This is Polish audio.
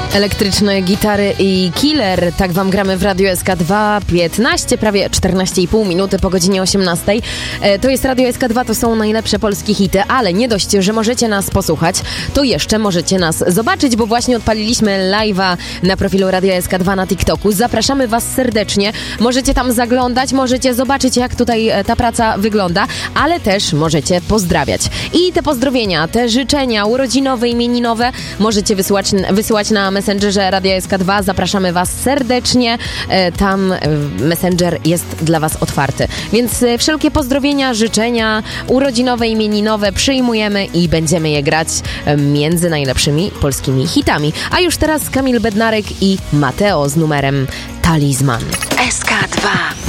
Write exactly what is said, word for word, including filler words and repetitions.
Elektryczne gitary i killer, tak wam gramy w Radio S K dwa, piętnaście, prawie czternaście i pół minuty po godzinie osiemnastej. E, to jest Radio S K dwa, to są najlepsze polskie hity, ale nie dość, że możecie nas posłuchać, to jeszcze możecie nas zobaczyć, bo właśnie odpaliliśmy live'a na profilu Radio S K dwa na TikToku. Zapraszamy was serdecznie, możecie tam zaglądać, możecie zobaczyć, jak tutaj ta praca wygląda, ale też możecie pozdrawiać. I te pozdrowienia, te życzenia urodzinowe, imieninowe możecie wysyłać, wysyłać na Messengerze Radio S K dwa. Zapraszamy was serdecznie. Tam Messenger jest dla was otwarty. Więc wszelkie pozdrowienia, życzenia urodzinowe, imieninowe przyjmujemy i będziemy je grać między najlepszymi polskimi hitami. A już teraz Kamil Bednarek i Mateo z numerem Talizman. S K dwa.